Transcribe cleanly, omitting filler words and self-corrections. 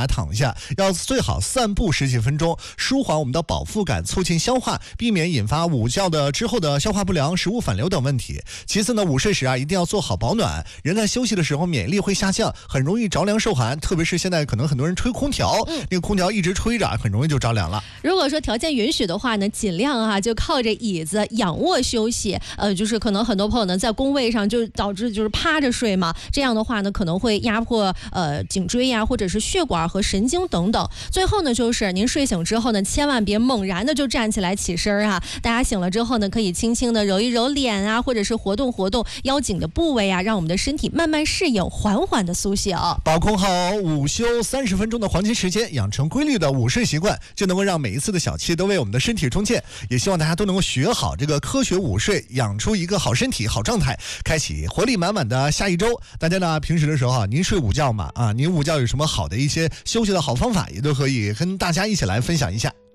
躺下，要最好散步10几分钟，舒缓我们的饱腹感，促进消化，避免引发午觉之后的消化不良、食物反流等问题。其次呢，午睡时一定要做好保暖。人在休息的时候免疫力会下降，很容易着凉受寒，特别是现在可能很多人吹空调，那个空调一直吹着，很容易就着凉了。 如果说条件允许的话呢，尽量就靠着椅子仰卧休息。就是可能很多朋友呢在工位上就导致就是趴着睡嘛，这样的话呢可能会压迫颈椎或者是血管和神经等等。最后呢就是您睡醒之后呢，千万别猛然的就站起来起身大家醒了之后呢，可以轻轻的揉一揉脸或者是活动活动腰颈的部位让我们的身体慢慢适应，缓缓的苏醒。 把控好午休30分钟的黄金时间，养成规律的午睡习惯，就能够让每一次的小憩都为我们的身体充电。也希望大家都能够学好这个科学午睡，养出一个好身体、好状态，开启活力满满的下一周。大家呢平时的时候您睡午觉吗？您午觉有什么好的一些休息的好方法，也都可以跟大家一起来分享一下。